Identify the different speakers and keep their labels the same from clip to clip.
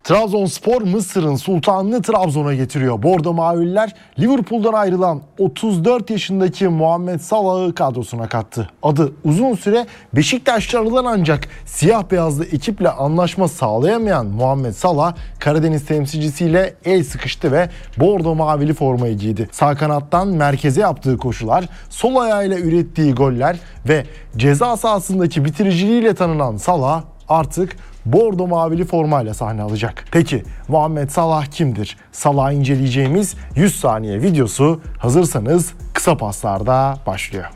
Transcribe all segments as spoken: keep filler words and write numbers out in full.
Speaker 1: Trabzonspor Mısır'ın sultanını Trabzon'a getiriyor. Bordo Mavililer Liverpool'dan ayrılan otuz dört yaşındaki Muhammed Salah'ı kadrosuna kattı. Adı uzun süre Beşiktaş'ta arılan ancak siyah beyazlı ekiple anlaşma sağlayamayan Muhammed Salah Karadeniz temsilcisiyle el sıkıştı ve Bordo Mavili formayı giydi. Sağ kanattan merkeze yaptığı koşular, sol ayağıyla ürettiği goller ve ceza sahasındaki bitiriciliğiyle tanınan Salah artık Bordo Mavili formayla sahne alacak. Peki Muhammed Salah kimdir? Salah'ı inceleyeceğimiz yüz saniye videosu hazırsanız kısa paslarda başlıyor.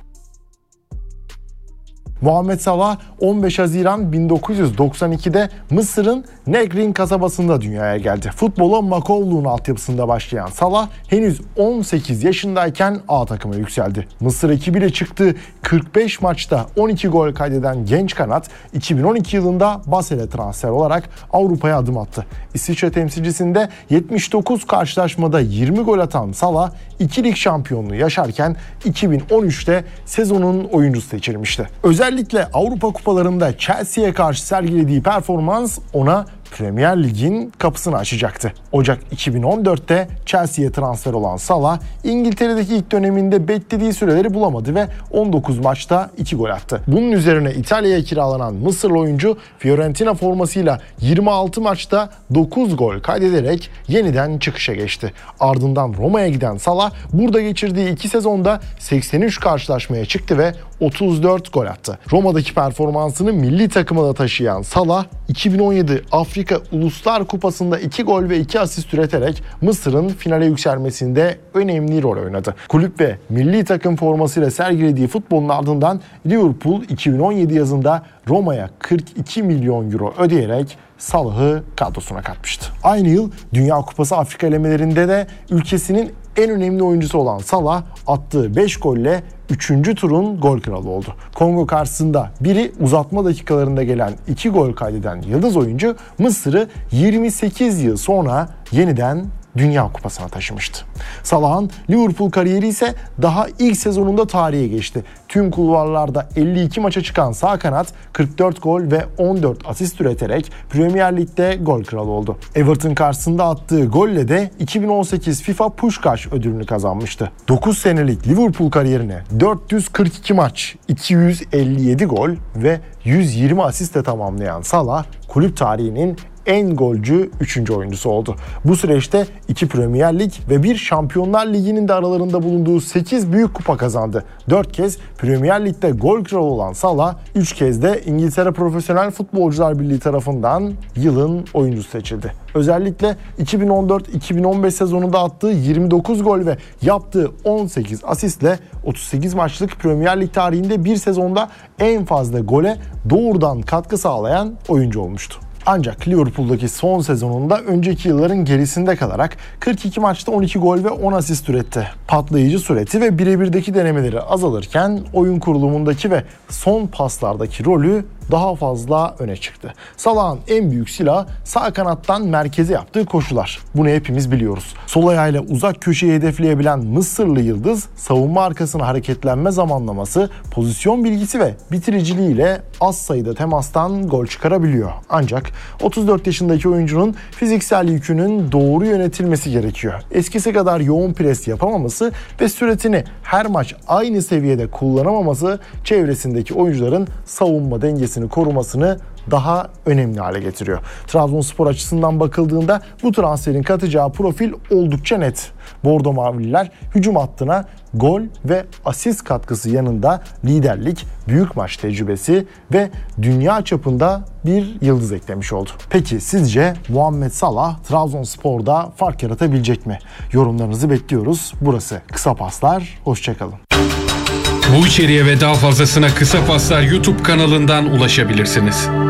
Speaker 1: Muhammed Salah on beş Haziran bin dokuz yüz doksan ikide Mısır'ın Negrin kasabasında dünyaya geldi. Futbola Makovlu'nun altyapısında başlayan Salah henüz on sekiz yaşındayken A takıma yükseldi. Mısır ekibiyle çıktığı kırk beş maçta on iki gol kaydeden genç kanat iki bin on iki yılında Basel'e transfer olarak Avrupa'ya adım attı. İsviçre temsilcisinde yetmiş dokuz karşılaşmada yirmi gol atan Salah iki lig şampiyonluğu yaşarken iki bin on üçte sezonun oyuncusu seçilmişti. Özellikle Avrupa kupalarında Chelsea'ye karşı sergilediği performans ona Premier Lig'in kapısını açacaktı. Ocak iki bin on dörtte Chelsea'ye transfer olan Salah, İngiltere'deki ilk döneminde beklediği süreleri bulamadı ve on dokuz maçta iki gol attı. Bunun üzerine İtalya'ya kiralanan Mısırlı oyuncu Fiorentina formasıyla yirmi altı maçta dokuz gol kaydederek yeniden çıkışa geçti. Ardından Roma'ya giden Salah burada geçirdiği iki sezonda seksen üç karşılaşmaya çıktı ve otuz dört gol attı. Roma'daki performansını milli takıma da taşıyan Salah, iki bin on yedi Afrika Uluslar Kupası'nda iki gol ve iki asist üreterek Mısır'ın finale yükselmesinde önemli rol oynadı. Kulüp ve milli takım formasıyla sergilediği futbolun ardından Liverpool iki bin on yedi yazında Roma'ya kırk iki milyon euro ödeyerek Salah'ı kadrosuna katmıştı. Aynı yıl Dünya Kupası Afrika elemelerinde de ülkesinin en önemli oyuncusu olan Salah attığı beş golle üçüncü turun gol kralı oldu. Kongo karşısında biri uzatma dakikalarında gelen iki gol kaydeden yıldız oyuncu Mısır'ı yirmi sekiz yıl sonra yeniden Dünya Kupası'na taşımıştı. Salah'ın Liverpool kariyeri ise daha ilk sezonunda tarihe geçti. Tüm kulvarlarda elli iki maça çıkan sağ kanat kırk dört gol ve on dört asist üreterek Premier Lig'de gol kralı oldu. Everton karşısında attığı golle de iki bin on sekiz FIFA Puskás ödülünü kazanmıştı. dokuz senelik Liverpool kariyerine dört yüz kırk iki maç, iki yüz elli yedi gol ve yüz yirmi asistle tamamlayan Salah, kulüp tarihinin en golcü üçüncü oyuncusu oldu. Bu süreçte iki Premier Lig ve bir Şampiyonlar Ligi'nin de aralarında bulunduğu sekiz büyük kupa kazandı. dört kez Premier Lig'de gol kralı olan Salah, üç kez de İngiltere Profesyonel Futbolcular Birliği tarafından yılın oyuncusu seçildi. Özellikle iki bin on dört iki bin on beş sezonunda attığı yirmi dokuz gol ve yaptığı on sekiz asistle otuz sekiz maçlık Premier Lig tarihinde bir sezonda en fazla gole doğrudan katkı sağlayan oyuncu olmuştu. Ancak Liverpool'daki son sezonunda önceki yılların gerisinde kalarak kırk iki maçta on iki gol ve on asist üretti. Patlayıcı süreti ve birebirdeki denemeleri azalırken oyun kurulumundaki ve son paslardaki rolü daha fazla öne çıktı. Salah'ın en büyük silahı sağ kanattan merkeze yaptığı koşular. Bunu hepimiz biliyoruz. Sol ayağıyla uzak köşeyi hedefleyebilen Mısırlı yıldız, savunma arkasına hareketlenme zamanlaması, pozisyon bilgisi ve bitiriciliğiyle az sayıda temastan gol çıkarabiliyor. Ancak otuz dört yaşındaki oyuncunun fiziksel yükünün doğru yönetilmesi gerekiyor. Eskisi kadar yoğun pres yapamaması ve süretini her maç aynı seviyede kullanamaması çevresindeki oyuncuların savunma dengesini korumasını daha önemli hale getiriyor. Trabzonspor açısından bakıldığında bu transferin katacağı profil oldukça net. Bordo Mavililer hücum hattına gol ve asist katkısı yanında liderlik, büyük maç tecrübesi ve dünya çapında bir yıldız eklemiş oldu. Peki sizce Muhammed Salah Trabzonspor'da fark yaratabilecek mi? Yorumlarınızı bekliyoruz. Burası Kısa Paslar. Hoşçakalın.
Speaker 2: Bu içeriğe ve daha fazlasına Kısa Paslar YouTube kanalından ulaşabilirsiniz.